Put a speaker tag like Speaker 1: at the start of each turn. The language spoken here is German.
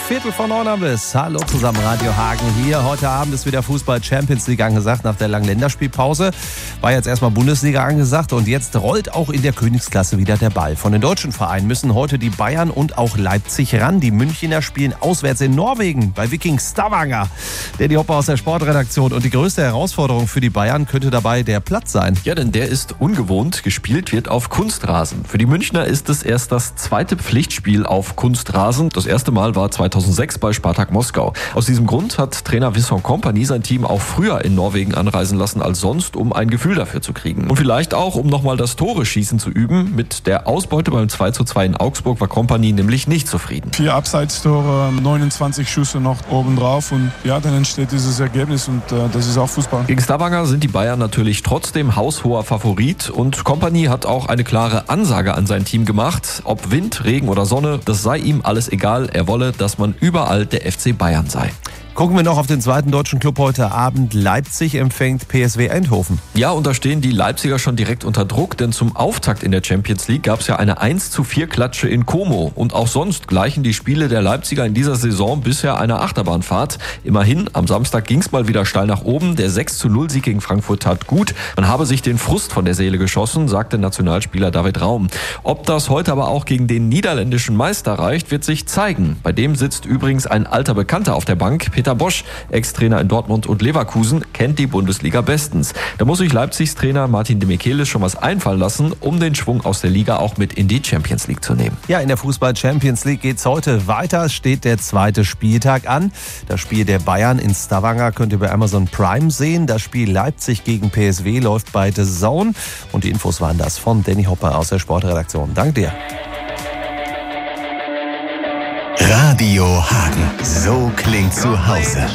Speaker 1: 8:15 haben wir es. Hallo zusammen, Radio Hagen hier. Heute Abend ist wieder Fußball Champions League angesagt nach der langen Länderspielpause. War jetzt erstmal Bundesliga angesagt und jetzt rollt auch in der Königsklasse wieder der Ball. Von den deutschen Vereinen müssen heute die Bayern und auch Leipzig ran. Die Münchner spielen auswärts in Norwegen bei Viking Stavanger. Danny Hopper aus der Sportredaktion. Und die größte Herausforderung für die Bayern könnte dabei der Platz sein.
Speaker 2: Ja, denn der ist ungewohnt. Gespielt wird auf Kunstrasen. Für die Münchner ist es erst das zweite Pflichtspiel auf Kunstrasen. Das erste Mal war 2006 bei Spartak Moskau. Aus diesem Grund hat Trainer Vincent Kompany sein Team auch früher in Norwegen anreisen lassen als sonst, um ein Gefühl dafür zu kriegen. Und vielleicht auch, um nochmal das Tore-Schießen zu üben. Mit der Ausbeute beim 2:2 in Augsburg war Kompany nämlich nicht zufrieden.
Speaker 3: 4 Abseitstore, 29 Schüsse noch obendrauf und ja, dann entsteht dieses Ergebnis und das ist auch Fußball.
Speaker 2: Gegen Stavanger sind die Bayern natürlich trotzdem haushoher Favorit und Kompany hat auch eine klare Ansage an sein Team gemacht. Ob Wind, Regen oder Sonne, das sei ihm alles egal. Er wolle, dass man überall der FC Bayern sei.
Speaker 1: Gucken wir noch auf den zweiten deutschen Club heute Abend. Leipzig empfängt PSV Eindhoven.
Speaker 2: Ja, und da stehen die Leipziger schon direkt unter Druck, denn zum Auftakt in der Champions League gab es ja eine 1:4-Klatsche in Como. Und auch sonst gleichen die Spiele der Leipziger in dieser Saison bisher einer Achterbahnfahrt. Immerhin, am Samstag ging es mal wieder steil nach oben. Der 6:0-Sieg gegen Frankfurt tat gut. Man habe sich den Frust von der Seele geschossen, sagte Nationalspieler David Raum. Ob das heute aber auch gegen den niederländischen Meister reicht, wird sich zeigen. Bei dem sitzt übrigens ein alter Bekannter auf der Bank. Peter Bosch, Ex-Trainer in Dortmund und Leverkusen, kennt die Bundesliga bestens. Da muss sich Leipzigs Trainer Martin de Michelis schon was einfallen lassen, um den Schwung aus der Liga auch mit in die Champions League zu nehmen.
Speaker 1: Ja, in der Fußball Champions League geht's heute weiter. Es steht der zweite Spieltag an. Das Spiel der Bayern in Stavanger könnt ihr bei Amazon Prime sehen. Das Spiel Leipzig gegen PSV läuft bei The Zone. Und die Infos waren das von Danny Hopper aus der Sportredaktion. Danke dir.
Speaker 4: Radio Hagen. So klingt zu Hause.